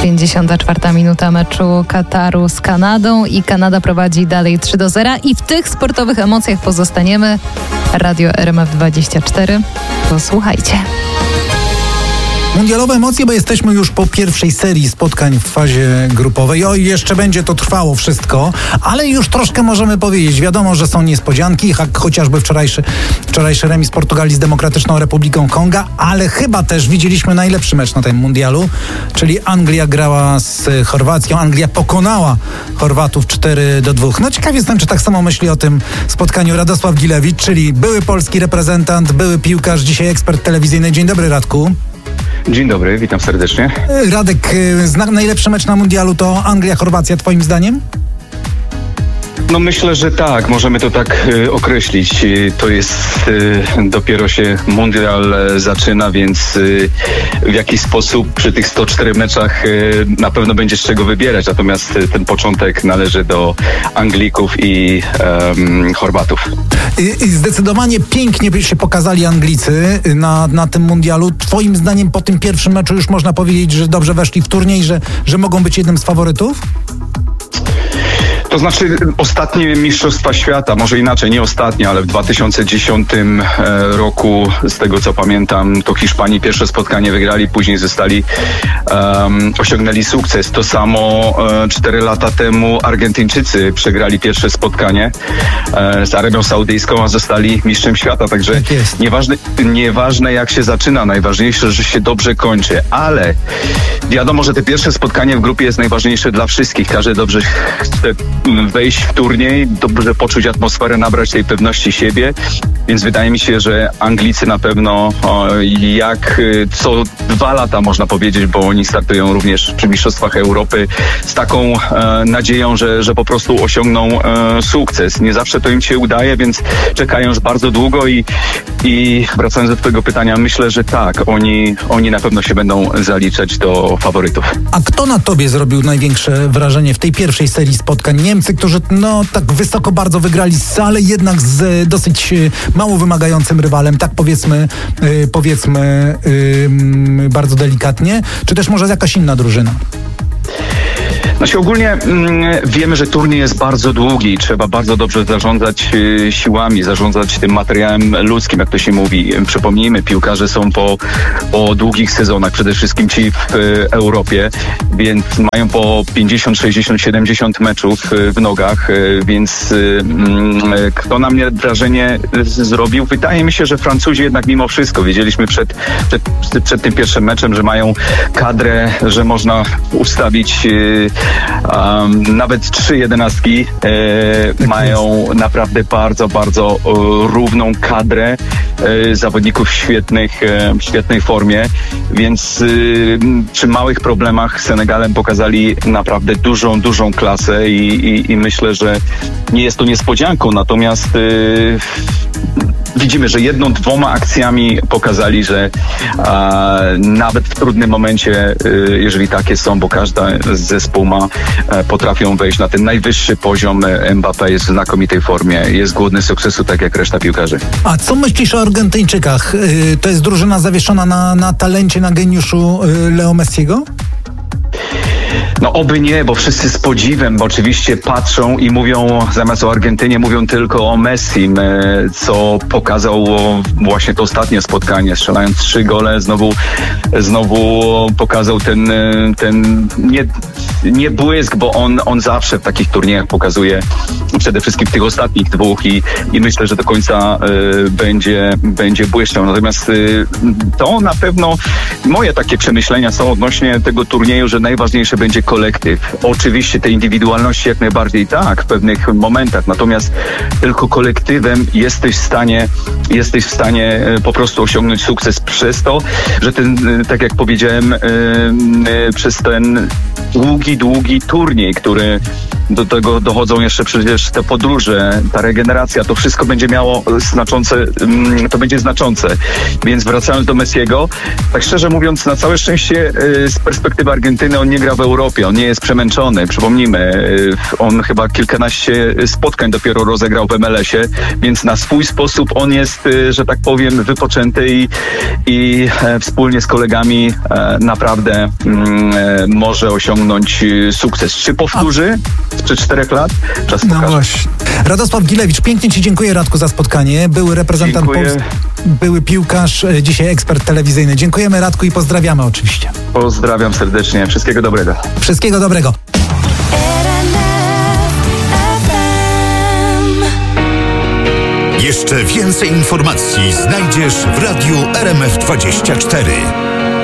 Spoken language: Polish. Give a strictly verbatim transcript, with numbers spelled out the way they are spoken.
pięćdziesiąta czwarta minuta meczu Kataru z Kanadą i Kanada prowadzi dalej trzy do zera i w tych sportowych emocjach pozostaniemy. Radio R M F dwadzieścia cztery. Posłuchajcie. Mundialowe emocje, bo jesteśmy już po pierwszej serii spotkań w fazie grupowej. Oj, jeszcze będzie to trwało wszystko, ale już troszkę możemy powiedzieć. Wiadomo, że są niespodzianki, jak chociażby wczorajszy, wczorajszy remis Portugalii z Demokratyczną Republiką Konga, ale chyba też widzieliśmy najlepszy mecz na tym mundialu, czyli Anglia grała z Chorwacją. Anglia pokonała Chorwatów cztery do dwóch. No ciekaw jestem, czy tak samo myśli o tym spotkaniu Radosław Gilewicz, czyli były polski reprezentant, były piłkarz, dzisiaj ekspert telewizyjny. Dzień dobry, Radku. Dzień dobry, witam serdecznie. Radek, zna, najlepszy mecz na mundialu to Anglia-Chorwacja twoim zdaniem? No myślę, że tak, możemy to tak y, określić. Y, to jest, y, dopiero się mundial y, zaczyna, więc y, w jakiś sposób przy tych sto czterech meczach y, na pewno będzie z czego wybierać. Natomiast y, ten początek należy do Anglików i y, Chorwatów. I, i zdecydowanie pięknie się pokazali Anglicy na, na tym mundialu. Twoim zdaniem po tym pierwszym meczu już można powiedzieć, że dobrze weszli w turniej, że, że mogą być jednym z faworytów? To znaczy ostatnie Mistrzostwa Świata, może inaczej, nie ostatnie, ale w dwa tysiące dziesiątym roku, z tego co pamiętam, to Hiszpanii pierwsze spotkanie wygrali, później zostali, um, osiągnęli sukces. To samo um, cztery lata temu Argentyńczycy przegrali pierwsze spotkanie um, z Arabią Saudyjską, a zostali mistrzem świata. Także tak nieważne, nieważne jak się zaczyna, najważniejsze, że się dobrze kończy. Ale wiadomo, że te pierwsze spotkanie w grupie jest najważniejsze dla wszystkich. Każdy dobrze chce wejść w turniej, dobrze poczuć atmosferę, nabrać tej pewności siebie, więc wydaje mi się, że Anglicy na pewno o, jak co dwa lata można powiedzieć, bo oni startują również przy Mistrzostwach Europy z taką e, nadzieją, że, że po prostu osiągną e, sukces. Nie zawsze to im się udaje, więc czekają już bardzo długo i, i wracając do twojego pytania, myślę, że tak, oni, oni na pewno się będą zaliczać do faworytów. A kto na tobie zrobił największe wrażenie w tej pierwszej serii spotkań? Niemcy, którzy no tak wysoko bardzo wygrali, ale jednak z dosyć mało wymagającym rywalem, tak powiedzmy, yy, powiedzmy yy, bardzo delikatnie, czy też może jakaś inna drużyna? Znaczy ogólnie mm, wiemy, że turniej jest bardzo długi i trzeba bardzo dobrze zarządzać y, siłami, zarządzać tym materiałem ludzkim, jak to się mówi. Przypomnijmy, piłkarze są po, po długich sezonach, przede wszystkim ci w y, Europie, więc mają po pięćdziesiąt, sześćdziesiąt, siedemdziesiąt meczów y, w nogach, y, więc y, y, kto na mnie wrażenie y, zrobił? Wydaje mi się, że Francuzi jednak mimo wszystko, wiedzieliśmy przed, przed, przed tym pierwszym meczem, że mają kadrę, że można ustawić y, Um, nawet trzy jedenastki e, mają naprawdę bardzo, bardzo e, równą kadrę e, zawodników w świetnych, e, w świetnej formie, więc e, przy małych problemach z Senegalem pokazali naprawdę dużą, dużą klasę i, i, i myślę, że nie jest to niespodzianką, natomiast e, widzimy, że jedną, dwoma akcjami pokazali, że a, nawet w trudnym momencie, y, jeżeli takie są, bo każda z zespół ma, e, potrafią wejść na ten najwyższy poziom. Mbappé jest w znakomitej formie, jest głodny sukcesu, tak jak reszta piłkarzy. A co myślisz o Argentyńczykach? Y, to jest drużyna zawieszona na, na talencie, na geniuszu y, Leo Messiego? No oby nie, bo wszyscy z podziwem, bo oczywiście patrzą i mówią, zamiast o Argentynie, mówią tylko o Messim, co pokazał właśnie to ostatnie spotkanie, strzelając trzy gole, znowu, znowu pokazał ten, ten nie, nie błysk, bo on, on zawsze w takich turniejach pokazuje, przede wszystkim w tych ostatnich dwóch i, i myślę, że do końca y, będzie, będzie błyszczał. Natomiast y, to na pewno moje takie przemyślenia są odnośnie tego turnieju, że najważniejsze będzie kolektyw. Oczywiście te indywidualności jak najbardziej tak, w pewnych momentach, natomiast tylko kolektywem jesteś w stanie, jesteś w stanie po prostu osiągnąć sukces przez to, że ten, tak jak powiedziałem, przez ten długi długi, długi turniej, który do tego dochodzą jeszcze przecież te podróże, ta regeneracja, to wszystko będzie miało znaczące, to będzie znaczące. Więc wracając do Messiego, tak szczerze mówiąc, na całe szczęście z perspektywy Argentyny on nie gra w Europie, on nie jest przemęczony. Przypomnijmy, on chyba kilkanaście spotkań dopiero rozegrał w M L S-ie, więc na swój sposób on jest, że tak powiem, wypoczęty i, i wspólnie z kolegami naprawdę może osiągnąć sukces. Czy powtórzy? Czy czterech lat? Czas no pokaże. Właśnie. Radosław Gilewicz, pięknie Ci dziękuję, Radku, za spotkanie. Były reprezentant Polski, były piłkarz, dzisiaj ekspert telewizyjny. Dziękujemy, Radku, i pozdrawiamy oczywiście. Pozdrawiam serdecznie. Wszystkiego dobrego. Wszystkiego dobrego. Jeszcze więcej informacji znajdziesz w Radiu R M F dwadzieścia cztery.